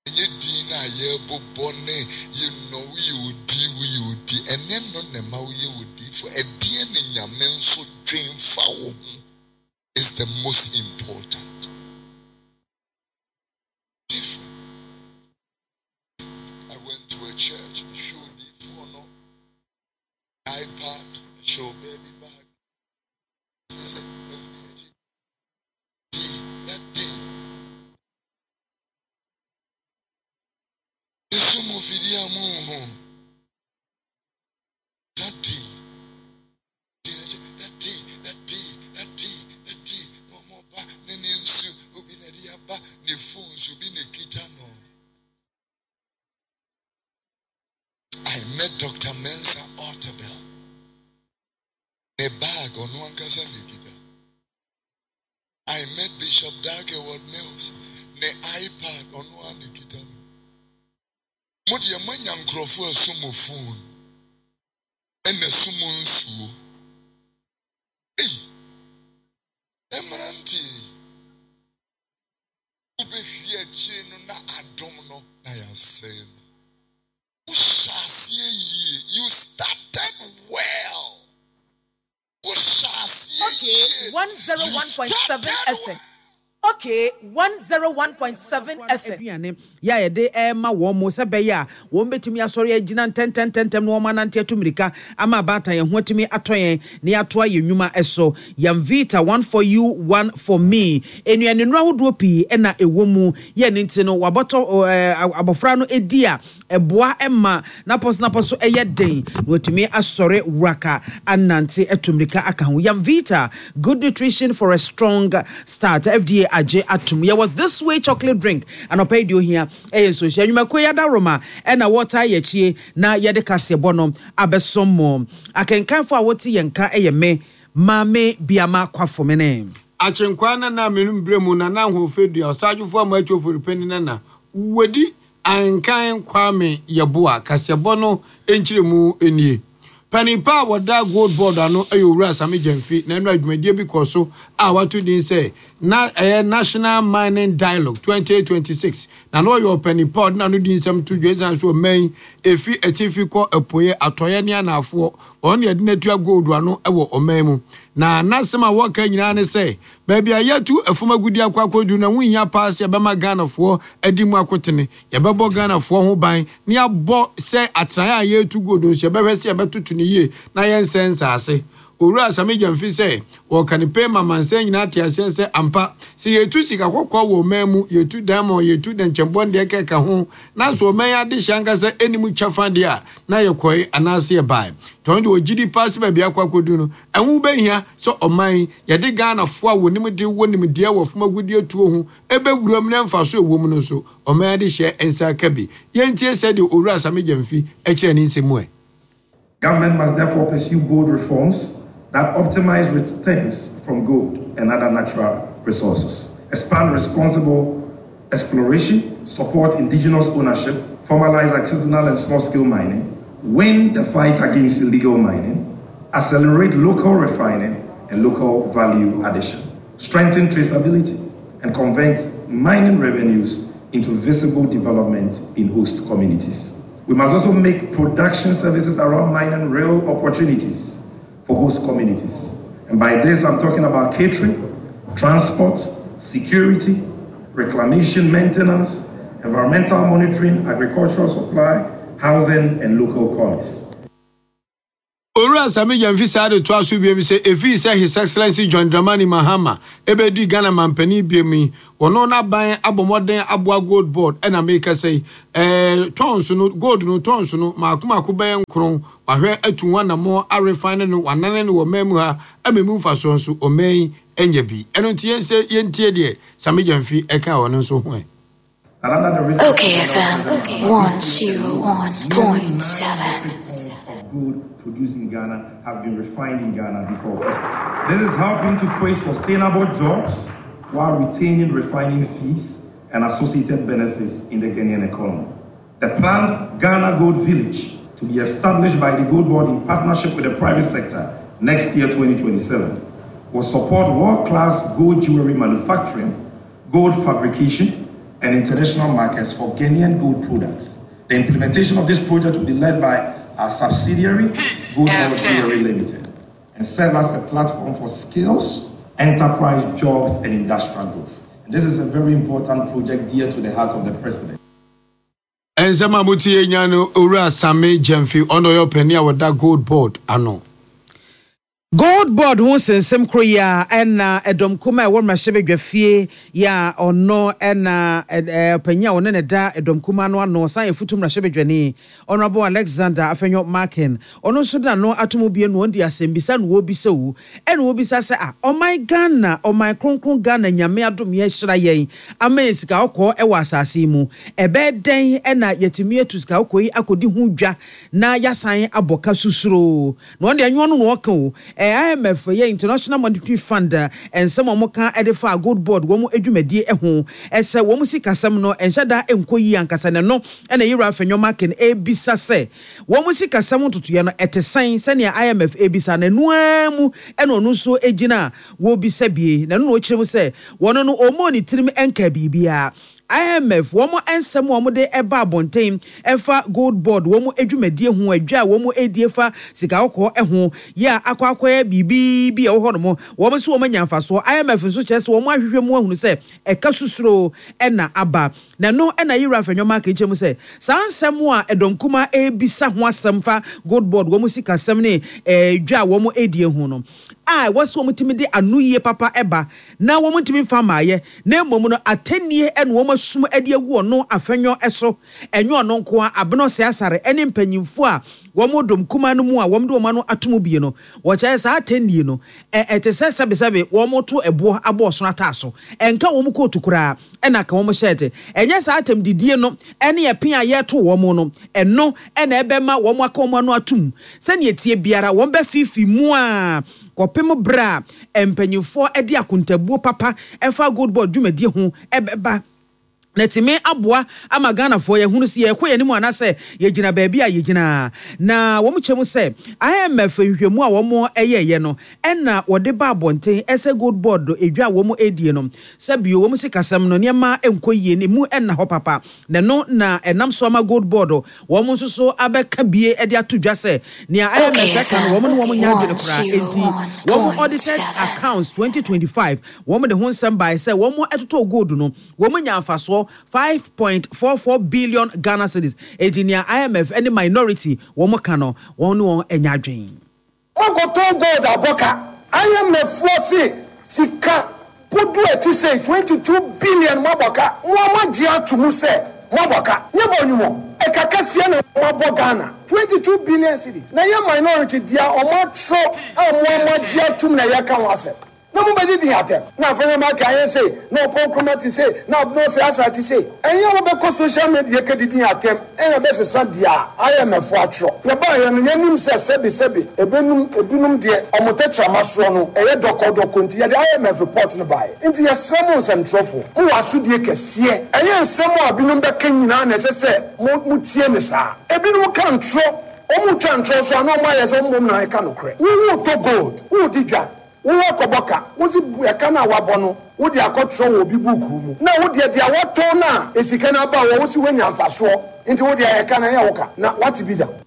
You dina ye bone, you know you would and then non the mau you would for a dear in your men so train foul is the most important. Different. I went to a church, showed the phone, iPad, show baby bag. That day. I met Dr. Mensa Ortabel. A bag on one casa. I met Bishop Darkeward Mills. Ne iPad on one Nikita. Modia Manyan Crawford sumo phone. And the summon su. Hey, Emeranti. Ube fear chin na adomno na yasen. You started well. Okay, 101.7 FM. Okay, 101.7 FM. Yeah, they ma womo sebeya. Wombetumi asori agina 10 no manante atumrika ama bata ye hotumi atoyen ne atoa ye nnwuma eso. Yamvita, one for you, one for me. Enuane no ahodo pi na ewomu ye nti no waboto abofra no edia eboa emma na poso eye den wotumi asori waka anante atumrika aka ho. Yamvita, good nutrition for a strong start. FDA aje atum. Ye was this way chocolate drink and I paid you here. So she yada roma and a water ye na yede kase bonom abesom mo. I can come for what yenka me mame biama kwafomene. Achenkwana na menumbremu na ho fedu osaju fo ma atwo for penny na wedi ankan kwame yeboa kase bono enchiremu enie. Panipa wada gold board ano ayowura Sami Jemfi na eno adwumadie bi koso a watu din say na National Mining Dialogue 2026 na no your panipa na no din sam to dwezan so main efi atifi ko apoye atoye ne anafo on ye de natua gold ano ewo oman na nasema waka nyina ne say baby ayatu afumagudi akwakodu na wunya pass ya bama Ghana fo adimu akotene ya bebo Ghana fo ho ban ne abo say atran ayetu gold so behwese ya betutu ye na yen sense ase owura Sami Jemfi say wo kan pe mamanse nyina atiase se ampa se yetu sika kokko wo mamu yetu diamond yetu denchembon de keka ho na so man ade hyanka se enimu chafande a na yekoi anase bai tondo ogidi pass ba bia kwakodu no enwu behia so oman yede Ghana fo a wonim de wonim de wofumagudi atuo ho ebe wuram na mfa so ewom no so oman ade hye ensa kabi yentie se de owura Sami Jemfi e kire ni nsemu. Government must therefore pursue bold reforms that optimize returns from gold and other natural resources, expand responsible exploration, support indigenous ownership, formalize artisanal and small-scale mining, win the fight against illegal mining, accelerate local refining and local value addition, strengthen traceability, and convert mining revenues into visible development in host communities. We must also make production services around mining real opportunities for host communities. And by this, I'm talking about catering, transport, security, reclamation, maintenance, environmental monitoring, agricultural supply, housing, and local commerce. Owura Sami Jemfi sade to aso biem se efi se His Excellency John Dramani Mahama ebedi Ghana mampani biem wono na ban abomoden aboa gold board na make say tons no gold no tons no makoma ko ben kron wahwe atu na mo a refine no wanane no wo memu ha amemu fa so nso omen enya bi eno tie se yentie de Sami Jemfi eka wono nso ho Okay, FM 101.7. Gold produced in Ghana have been refined in Ghana before. This is helping to create sustainable jobs while retaining refining fees and associated benefits in the Ghanaian economy. The planned Ghana Gold Village to be established by the Gold Board in partnership with the private sector next year, 2027, will support world-class gold jewelry manufacturing, gold fabrication, and international markets for Ghanaian gold products. The implementation of this project will be led by our subsidiary, Gold Nigeria Limited, and serve as a platform for skills, enterprise, jobs, and industrial growth. And this is a very important project dear to the heart of the President. And Zamamuti Nyano Ura Same Jemfi ono yo penia wada gold board ano. Gold board who sensem kroya ena edom kuma e won mahye bedwafie ya ono ena panya won ne da edom kuma no ano san efutum na hye bedwane honorable Alexander Afenyo Markin ono so da no atomobie no ndi asembisa no obisa wu ena obisa se oh my Ghana oh my kronkron Ghana nyame adom ye hyira yen amesika okọ e wa asase mu ebe den ena yetimi etuska okoyi akodi hu dwa na yasan aboka susuro no ndi anwo no no oka IMF ye International Monetary Fund and some omoka edefa gold board womu edwumadi eho ese womu sikasem no enhyada enkoyi ankasa ne no ena yira Afenyo Markin ebisa se womu sikasem tutuye no etesan se ne IMF ebisa na nuamu ena onu so ejina wo bisa bie na no okirem se wono no omoni tirim enka bibia IMF womo ensem womo de eba abonten efa gold board womo edwumadie hu adwa womo ediefa sika okọ eho ya akwakoya bibi wo hono mo womo so womo nyamfaso IMF nso kyerese womo ahwehwe mu ahunu se eka susuro ena aba na no ena yira Afenyo Markin kyem se sansem a edonkuma ebisa ho asemfa gold board womo sika sem ne adwa womo edie hu no waso mutimi de anuye papa eba na wo mutimi fama ye na emom no atenie ene wo masum ade agu ono Afenyo eso enyo no nko abno se asare ene mpanyimfo a wo modom kuma no mu a wo mde wo ma no atomo bie no wo kyae sa atenie no etese sebe wo moto ebo abo so ataso enka wo mko otukura ena ka wo mo shete enye sa atem didie no ene ye pia ye to wo mo no eno ena ebema wo mo aka wo no atum se ne etie biara wo be fifi mu a kopem bra empanyifo edi akuntabuo papa efa gold board dwumadi ho ebeba netime aboa ama Ghana fo ye hunu se ye koye nimu anase ye gina baabi a ye gina na wo mkyemu se IMF hwehwemu a wo mo eyeye no ena wode ba abonten ese gold board do edwa wo mo edie no se bio wo mo sikasem no niema enkoyie ne mu ena ho papa ne no na enam so ama gold board wo mo nso so abeka bie ede atodwa se ne IMF kan wo mo no wo mo nya dwene kra enti wo mo audited accounts 2025 wo mo de ho nsem by se wo mo etoto gold no wo mo nya afaso 5.44 billion Ghana cedis. Engineer IMF any minority womo kano wonu enyadwen. Ogo to gold aboka. IMF force sika podu eti say 22 billion maboka. Woma gia tumu say maboka. Nyebo nyumo. Ekakasia na mabo Ghana. 22 billion cedis. Na ye minority dia omo tro amoma gia tum na yaka wase. No mobile di atem na Afenyo Markin say no procurement say no say asati say enye wo be ko social media ke di atem enye be sesa dia IMF atro ye ba ye no yanim se sebi ebinum de omotetra maso no eye doko nti ye de IMF report no bai nti ye sremo sentrofo mo waso die kese enye nsemo abinum be kanyina na se mo tie me sa ebinum kan tro omo twa ntro so na mo aye so mo na e ka no kre wo to gold wo di dwa wo koboka wo si eka na wabono wo di akotro wo bi buku mu na wo di dia woto na esika na ba wo si wanya mfaso nti wo di eka na ya woka na what be da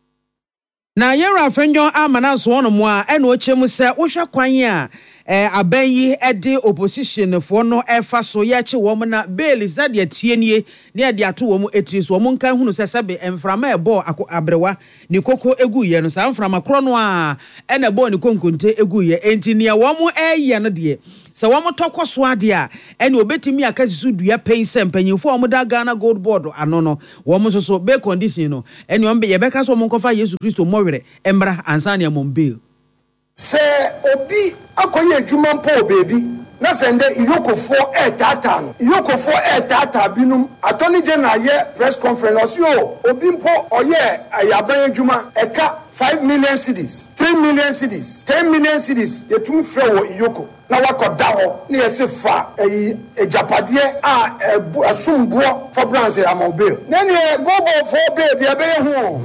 na yera Afenyo amana so ono mo a ena ochemu se wo hwa kwan a abayi ede opposition fo no efa so ye che wo na bail is that de tienie ne de ato wo mu etri so wo nkan hunu se sebe emframa ebo abrewa ni koko egu ye no sa emframa kro no a ena ebo ni konkonte egu ye engineer wo mu eye no de se wo mu tokoso ade a ene obetimi akasisu dua pense mpanyimfo wo da Ghana gold board ano no wo mu so be condition no ene wo ye be ka so wo nkofa Yesu Kristo mowere embra ansane mo bail se obi akoye adwuma mpo baby na sende iyokofo etata no iyokofo etata binum attorney general ye press conference osio obi mpo oye ayaban adwuma eka 5 million cedis 3 million cedis 10 million cedis yetum frɛ wo iyoko na wakoda ho na yese fa ejapade a asumbuo for branch amobel na ne gobo for bail de be hu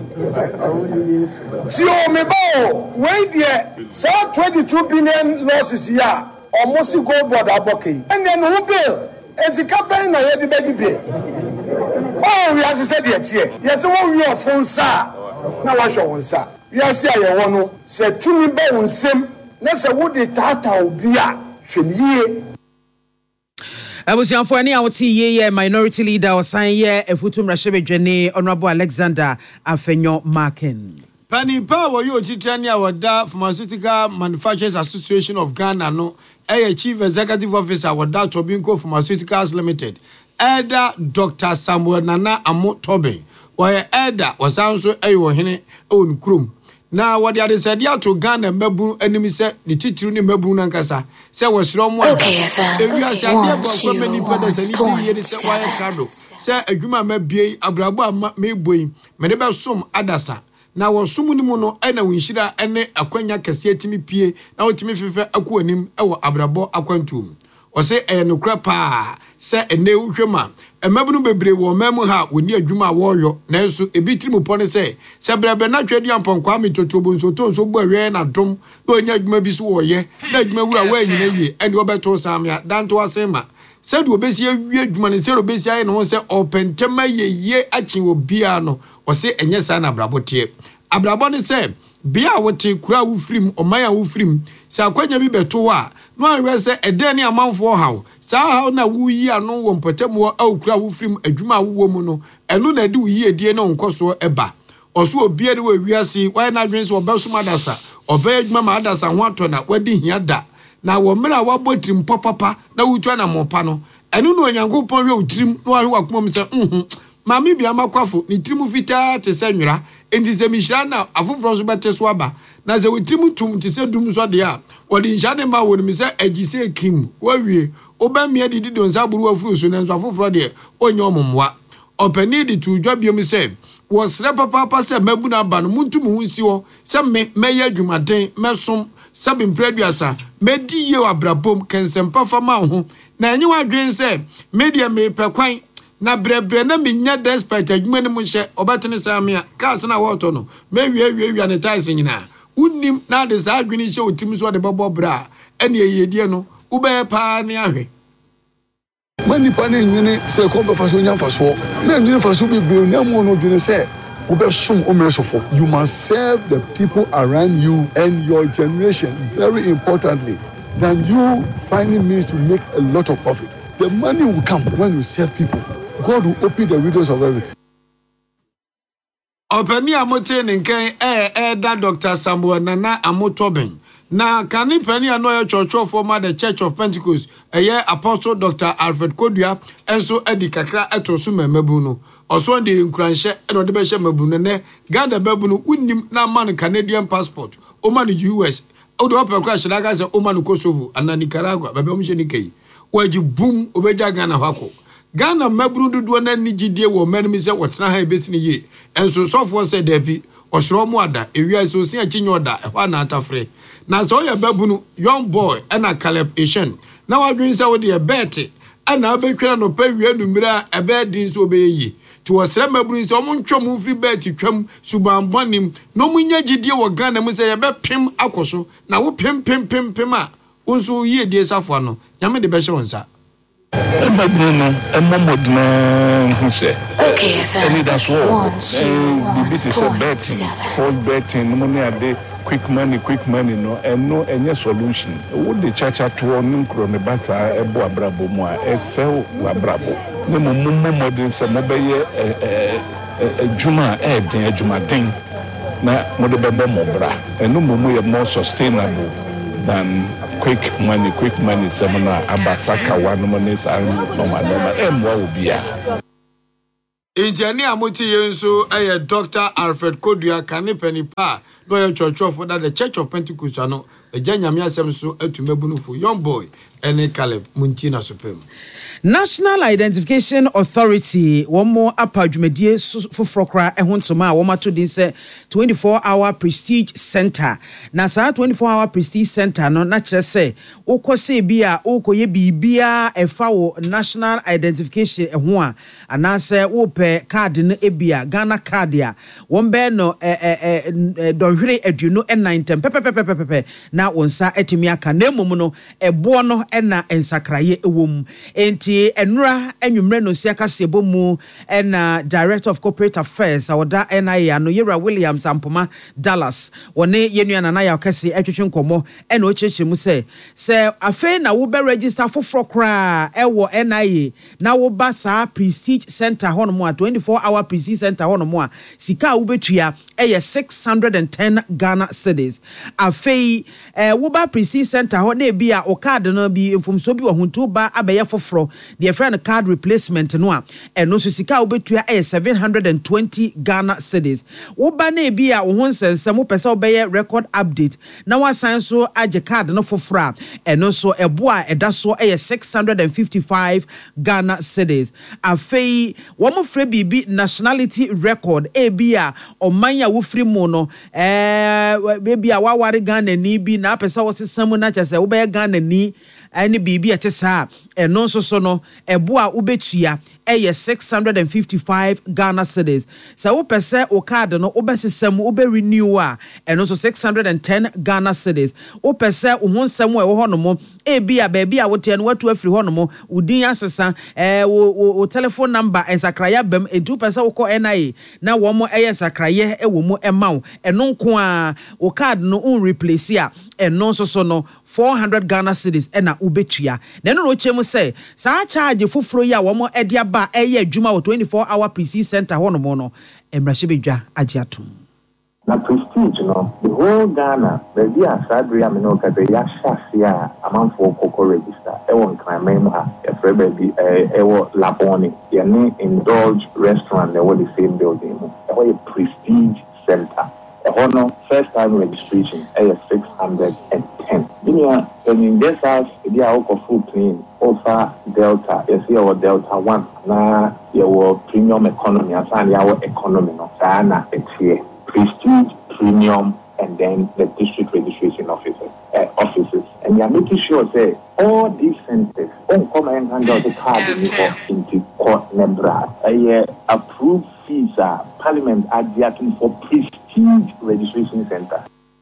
si o me ba we de so 22 billion losses ya almost gold board abokai and then who bail ezika ben na yedi bedi be oh we as said yet here yes we your phone sa na wa show nsa we as aye wo no se tumi be wonsem na se wo de tata obi a hweniye Abusianfo ani awoti ye minority leader osan ye efutum rashebedwene Honorable Alexander Afenyo Markin. Penny Power yo titani awada Pharmaceutical Manufacturers Association of Ghana no chief executive officer awada Tobinco Pharmaceuticals Limited. Elder Dr. Samuel Nana Amo Tobin. Why elder was also hene on krum. Na what the said ya to Ghana mebu enemy said the titru ni mebu nankasa. Say was wrong one. Okay, Say adwuma mabie abrabo me boy me be som adasa. Na wo som ni mu no na winhira ene akwanya kase atimi pie na wotimi fefe akwanim ewo abrabo akwantum. O say enokra pa say ene uhwema emabunu bebre wo mamu ha woni adwuma woyo nanso ebitiri pone say brebe na twadi amponkwa metotobo nsoto nso bo awe na dom na onya adwuma bi so woye na adwuma wura wa nyina yie ene obeto samia danto asema said obesi awie adwuma ne sero obesi aye no say opentema ye achi obia no o say enye sa na brabotie abrabo ne say bia wote kura wo frim omaya wo frim sa akwanya bi beto a no awe say eden ne amanfo hawo sa hawo na wo yi ano wo mpotemo awukura wo frim adwuma wo mu no eno na de wo yi edie na nkoso eba oso obia de wo wiase why na dwen so obesuma dasa obe adwuma ma dasa ho ato na wadi hia da na wo mra wa botim popapa na wutwa na mopa no eno no onyankopon hwe otrim no ahwe wakomom se mami bia makwafo ni trimu fita te se nwura enti se mihira na afoforo so bete so aba na ze witrimu tum te se dum so de a wodi nhade ma woni mi se agise kim wawie oba mia didi don saburu afuru so na so afoforo de onye omomwa opani di tu dwa biom se wo sre papa se mabu na ba no muntu mu hunsi ho se meye adwumaden mesom sabi mpraduasa medi ye abrabom kensempa fama ho na enye wadwen se media me pekwan na brebre na minya despite adwuma ne mu hye obatene samia cars na woto no mewie ne ties nyina unnim na de sa adwene hye otim so de bobo bra ene yedie no ube pa ne ahwe mani pa ne nyene se ko be faso nya faso na nyene faso be be na mo no dwene se ube sum omeresofo. You must serve the people around you and your generation, very importantly, than you finding means to make a lot of profit. The money will come when you serve people. God will open the windows of heaven. Openi amote nken da Dr. Samuel Nana Amotobin. Na kani peni anoye church former the Church of Pentecost Apostle Dr. Alfred Kodua enso edi kakra etoso memebu no. Oso de nkuranhye eno de behye mebu ne Ghana bebu no unnim na man Canadian passport. O man US. O de opekra shiraga se o man Kosovo ana Nicaragua bebe o mhye nikai. Waji boom obeja Ghana hwako. Ghana maburu dudu na nigidie wo manimi se wotena ha ebesini ye enso sofo se dabi osro mu ada ewia so si akinyo da ehwa na atafre na so ya babunu young boy na Caleb Asian na wadwen se wo de bet ana abetwera no pa wi anumira ebe din so obeyi ti wo sre maburu se omo ntwom fi bet twam subambonim no munya gidie wo Ghana mu se ye be pem akoso na wo pem a wonso yi die safo no nyame de be hye wonsa. Okay, that's all. This is a betting. All betting, money a day, quick money, no, and no any solution. What the church at one cronebasa, a boa brabo moa, a sell brabo. No more than some mobile a juma, a juma thing. Na modebaba mobra, and no more sustainable than quick money seminar abasaka one money normal emwa obia. Engineer Moti Yenso Dr. Alfred Kodua Kanipeni Pa no church of the Church of Pentecost no ejanyame asem so atumebunu for young boy ene Caleb Muntina Supreme. National Identification Authority one more apadwumedie fofrokra ehontoma womato din se 24-hour prestige center na sa 24-hour prestige center no na kire se ukose bia ukoye bibia efa wo national identification eho a anase wo pe card no ebia Ghana card ya won be no donhwere aduno 9 pepe na na wonsa etimi aka na emum no ebo no na ensakraye ewom enti enura enwumre no sia kase ebomu na director of corporate affairs awoda NIA no Yera Williams Ampoma Dallas wone yenua na ya kase etwetwe nkomo na ocheche mu se afe na wo be register for kra ewo NIA na wo ba sa prestige center hono a 24-hour prestige center hono a sika wo betua 610 Ghana cedis afe wo ba prestige center ho na bia o card no bi infomso bi wo hunto ba abeye foforo the friend card replacement no a eno so sika wo betua 720 Ghana cedis wo ba na bia wo ho nsensem wo pese wo beye record update na wasan so age card no foforo eno so ebo a eda so 655 Ghana cedis afe wo mo frɛ bibi nationality record bia omanya wo free mu no baby a waware Ghana ni bi na apesa wo sesam na kyese wo be Ghana ni ani bibi ete saa eno nso so no ebo a wo betua 655 Ghana cedis sa wo pese o card no wo besesam wo be renew a eno so 610 Ghana cedis wo pese wo honsam wo ho no mo bia baby a wo te no watu afiri ho no mo udin asesa wo telephone number ensakraya bam edu pese wo ko NIA na wo mo ensakraye wo mo emaw eno nko a wo card no un replace a eno nso so no 400 Ghana cedis na ubetua na no no chemu say sa charge foforo ya wo mo edia ba adwuma wo 24-hour PC center ho no mo no emrahye bedwa agiatum na prestige no the whole Ghana baby asadria me no ka be ya shasia amanfo kokko register e won kan mem ha e frɛ baby e wo Labone ye ne Indulge restaurant they were the same building e wo prestige center no first time registration 610 Binia in this house dia oko full plane over Delta you see our Delta 1 na your premium economy asan your economy no sana etie prestige premium and then the district registration offices and you are making sure say all these centers come and hand out the card into court nebra approved fees parliament advocating for prestige registration center.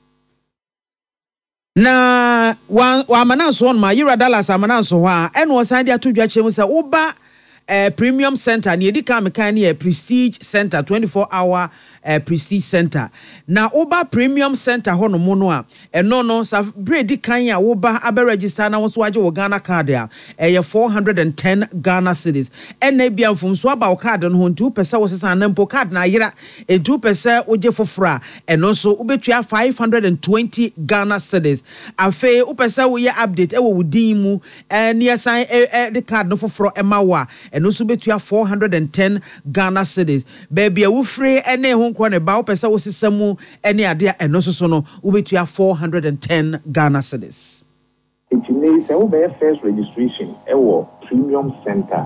Na wa mananso on ma Yera Dallas amananso ho a eno osan dia to dwachemu se oba premium center ne edika mekan ne prestige center 24-hour prestige center na oba premium center ho no mo no a eno no sa bredi kan a oba abe register na wonso age wo Ghana card a 410 Ghana cedis ena bia mfumso aba wo card no ho 2% wo sesa na mpo card na Yera 2% oje fofora eno so ubetua 520 Ghana cedis afe upesa wo ye update wo wudin mu ne yasan the card no foforo ema wa eno so betua 410 Ghana cedis baby a wo free ene ho nkwa ne ba upesa wo sisamu ene ade a eno so no ubetua 410 Ghana cedis. It means that first registration premium center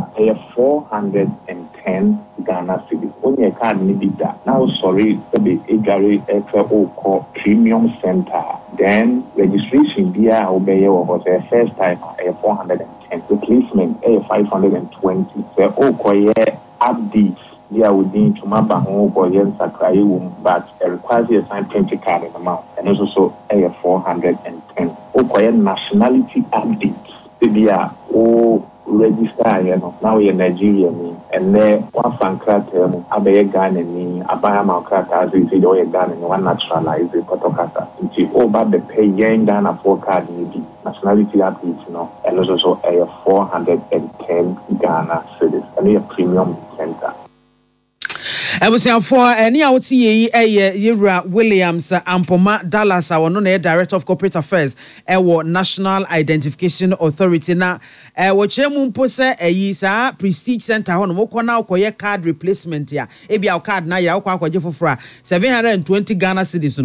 410 Ghana cedis. When you card need that now sorry call premium center then registration there was first time 410 replacement 520 so updates there would need to map but it requires a signed printed card in amount and also 410 nationality updates they are register now you're Nigerian and then one fan crater abe Ghana ni abaya krata is the Ghana one naturalize Kotokata into over the pay Ghana for card nationality updates and also 410 Ghana cedis and a premium center. Ebusia for any out ye Yera Williams Ampoma Dallas no na director of corporate affairs National Identification Authority na chemu mpo se sa prestige center ho no mokona okoye card replacement ya ebia card na ya akwaje fofora 720 Ghana cedis